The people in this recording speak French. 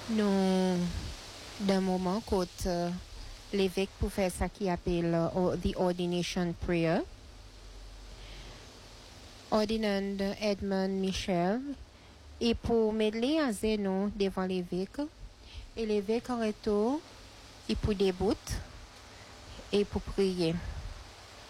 Nous, d'un moment, quand l'évêque pour faire ça qui appelle the ordination prayer, ordinand Edmund Michel, et pour m'aider à Zénon devant l'évêque, et l'évêque en retour, il pour déboute et pour prier.